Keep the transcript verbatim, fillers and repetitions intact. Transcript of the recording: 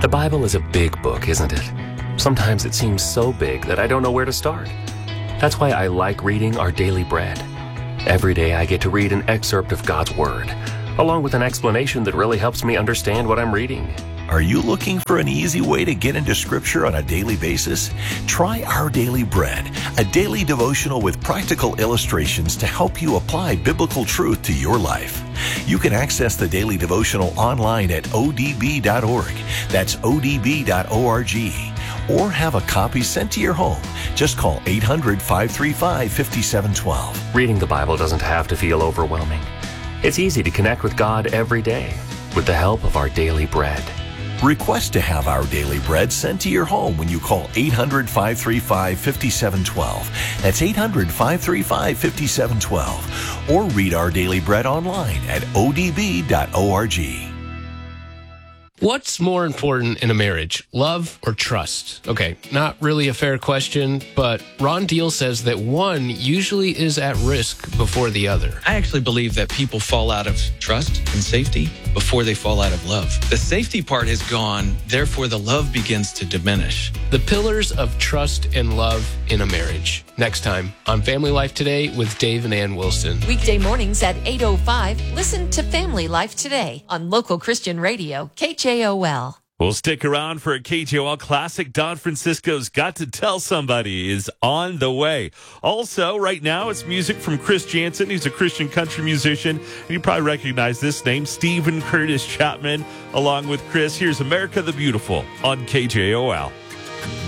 The Bible is a big book, isn't it? Sometimes it seems so big that I don't know where to start. That's why I like reading our daily bread. Every day I get to read an excerpt of God's Word, along with an explanation that really helps me understand what I'm reading. Are you looking for an easy way to get into Scripture on a daily basis? Try Our Daily Bread, a daily devotional with practical illustrations to help you apply biblical truth to your life. You can access the daily devotional online at o d b dot org. That's o d b dot org. Or have a copy sent to your home. Just call eight hundred, five three five, five seven one two. Reading the Bible doesn't have to feel overwhelming. It's easy to connect with God every day with the help of Our Daily Bread. Request to have Our Daily Bread sent to your home when you call eight hundred, five three five, five seven one two. That's eight hundred, five three five, five seven one two. Or read Our Daily Bread online at o d b dot org. What's more important in a marriage, love or trust? Okay, not really a fair question, but Ron Deal says that one usually is at risk before the other. I actually believe that people fall out of trust and safety before they fall out of love. The safety part has gone, therefore the love begins to diminish. The pillars of trust and love in a marriage. Next time on Family Life Today with Dave and Ann Wilson. Weekday mornings at eight oh five, listen to Family Life Today on local Christian radio, K J O L. We'll stick around for a K J O L classic. Don Francisco's Got to Tell Somebody is on the way. Also, right now, it's music from Chris Jansen. He's a Christian country musician, and you probably recognize this name, Stephen Curtis Chapman, along with Chris. Here's America the Beautiful on K J O L.